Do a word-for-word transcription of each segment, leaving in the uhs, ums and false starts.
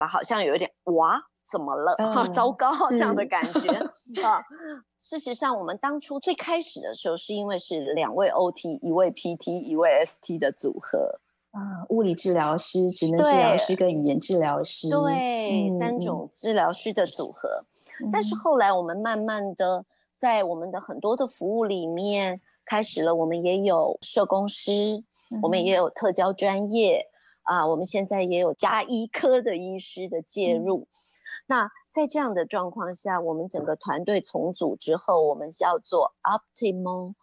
好像有一点哇怎么了、 嗯、 糟糕这样的是感觉啊。事实上我们当初最开始的时候是因为是两位 O T 一位 P T 一位 S T 的组合啊，物理治疗师、职能治疗对师跟语言治疗师， 对、 嗯嗯三种治疗师的组合、但是嗯后来我们慢慢的在我们的很多的服务里面开始了，我们也有社工师，我们也有特教专业啊，我们现在也有家医科的医师的介入、嗯、那在这样的状况下，我们整个团队重组之后，我们叫做 Optimal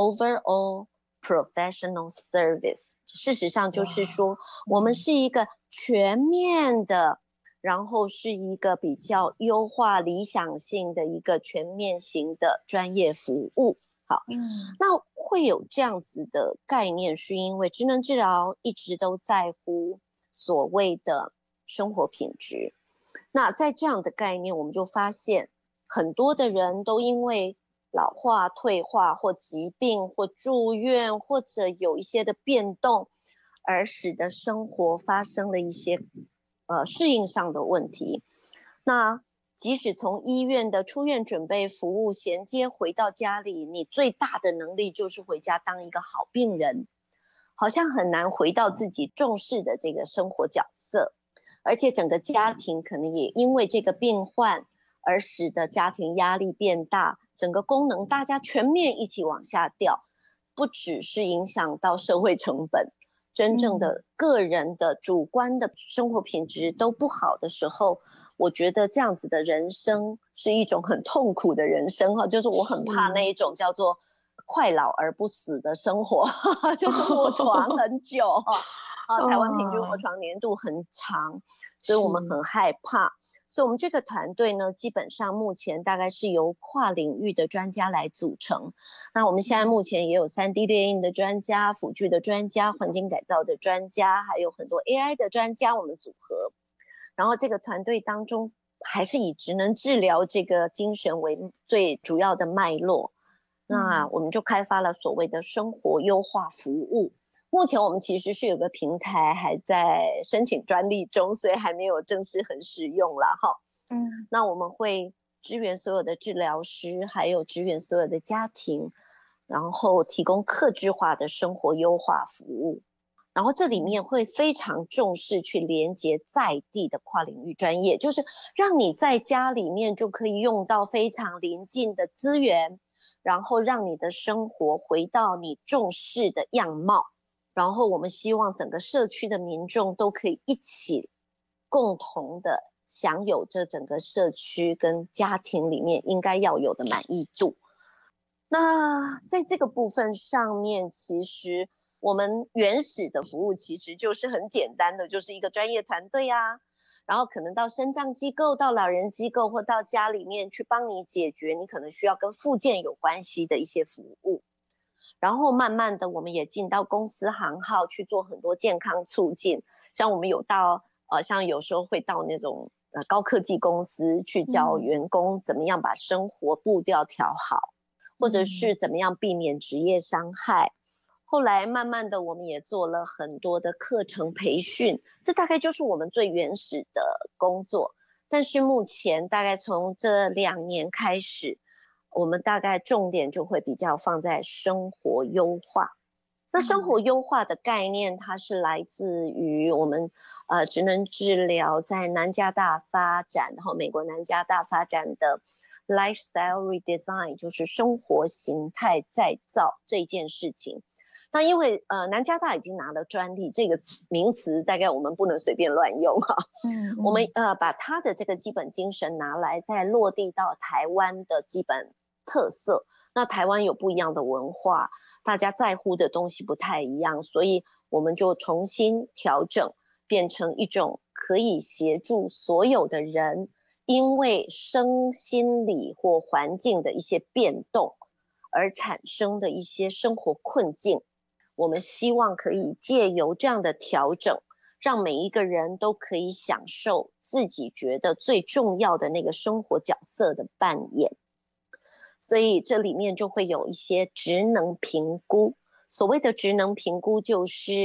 Overall Professional Service， 事实上就是说我们是一个全面的，然后是一个比较优化理想性的一个全面型的专业服务。好，嗯，那会有这样子的概念，是因为职能治疗一直都在乎所谓的生活品质。那在这样的概念，我们就发现很多的人都因为老化、退化或疾病或住院或者有一些的变动，而使得生活发生了一些呃适应上的问题。那即使从医院的出院准备服务衔接回到家里，你最大的能力就是回家当一个好病人，好像很难回到自己重视的这个生活角色，而且整个家庭可能也因为这个病患而使得家庭压力变大，整个功能大家全面一起往下掉，不只是影响到社会成本，真正的个人的主观的生活品质都不好的时候，我觉得这样子的人生是一种很痛苦的人生，就是我很怕那一种叫做快老而不死的生活，就是卧床很久啊，台湾平均卧床年度很长，所以我们很害怕。所以我们这个团队呢，基本上目前大概是由跨领域的专家来组成。那我们现在目前也有 三 D 列印的专家、辅具的专家、环境改造的专家，还有很多 A I 的专家，我们组合。然后这个团队当中还是以职能治疗这个精神为最主要的脉络，那我们就开发了所谓的生活优化服务。目前我们其实是有个平台还在申请专利中，所以还没有正式很使用啦哈。嗯，那我们会支援所有的治疗师，还有支援所有的家庭，然后提供客制化的生活优化服务。然后这里面会非常重视去连接在地的跨领域专业，就是让你在家里面就可以用到非常邻近的资源，然后让你的生活回到你重视的样貌。然后我们希望整个社区的民众都可以一起共同的享有这整个社区跟家庭里面应该要有的满意度。那在这个部分上面，其实我们原始的服务其实就是很简单的，就是一个专业团队啊，然后可能到身障机构、到老人机构或到家里面去帮你解决你可能需要跟复健有关系的一些服务。然后慢慢的我们也进到公司行号去做很多健康促进，像我们有到呃，像有时候会到那种呃高科技公司去教员工怎么样把生活步调调好，或者是怎么样避免职业伤害。后来慢慢的我们也做了很多的课程培训，这大概就是我们最原始的工作。但是目前大概从这两年开始，我们大概重点就会比较放在生活优化。那生活优化的概念，它是来自于我们呃职能治疗在南加大发展，然后美国南加大发展的 lifestyle redesign， 就是生活形态再造这件事情。那因为呃南加大已经拿了专利，这个名词大概我们不能随便乱用哈、啊。嗯, 嗯，我们呃把它的这个基本精神拿来再落地到台湾的基本特色。那台湾有不一样的文化，大家在乎的东西不太一样，所以我们就重新调整，变成一种可以协助所有的人因为身心理或环境的一些变动而产生的一些生活困境。我们希望可以借由这样的调整，让每一个人都可以享受自己觉得最重要的那个生活角色的扮演。所以这里面就会有一些职能评估，所谓的职能评估就是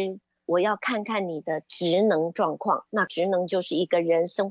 我要看看你的职能状况，那职能就是一个人生